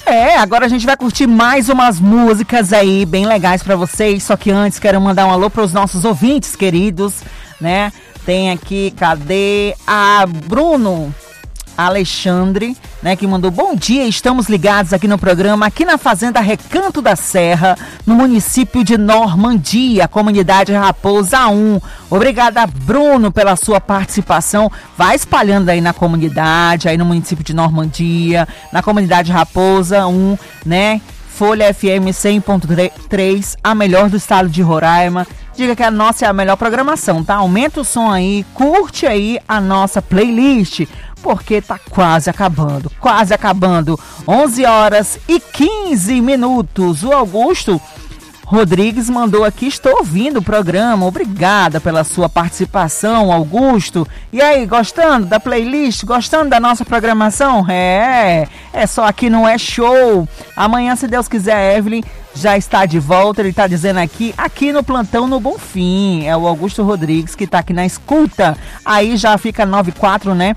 Agora a gente vai curtir mais umas músicas aí bem legais pra vocês, só que antes quero mandar um alô pros nossos ouvintes queridos, né? Tem aqui, cadê? Bruno Alexandre, né, que mandou bom dia, estamos ligados aqui no programa, aqui na Fazenda Recanto da Serra, no município de Normandia, comunidade Raposa 1. Obrigada, Bruno, pela sua participação. Vai espalhando aí na comunidade, aí no município de Normandia, na comunidade Raposa 1, né? Folha FM 100.3, a melhor do estado de Roraima. Diga que a nossa é a melhor programação, tá? Aumenta o som aí, curte aí a nossa playlist, porque tá quase acabando. 11 horas e 15 minutos. O Augusto Rodrigues mandou aqui, estou ouvindo o programa, obrigada pela sua participação, Augusto. E aí, gostando da playlist? Gostando da nossa programação? É só aqui não é show. Amanhã, se Deus quiser, a Evelyn já está de volta, ele está dizendo aqui no plantão no Bonfim. É o Augusto Rodrigues que está aqui na escuta. Aí já fica 94, né?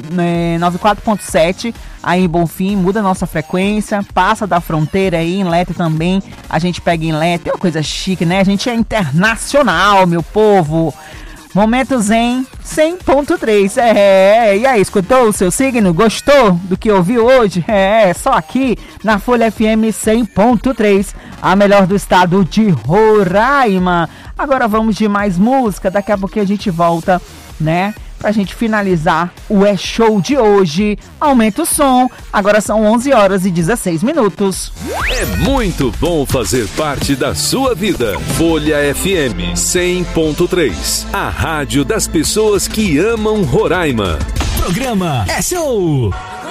94.7 aí em Bonfim, muda a nossa frequência, passa da fronteira aí, em Lete também, a gente pega em Lete, é uma coisa chique, né? A gente é internacional, meu povo. Momento Zen 100.3, e aí, escutou o seu signo? Gostou do que ouviu hoje? Só aqui na Folha FM 100.3, a melhor do estado de Roraima. Agora vamos de mais música, daqui a pouquinho a gente volta, né? Pra gente finalizar o show de hoje. Aumenta o som, agora são 11 horas e 16 minutos. É muito bom fazer parte da sua vida. Folha FM 100.3, a rádio das pessoas que amam Roraima. Programa É Show.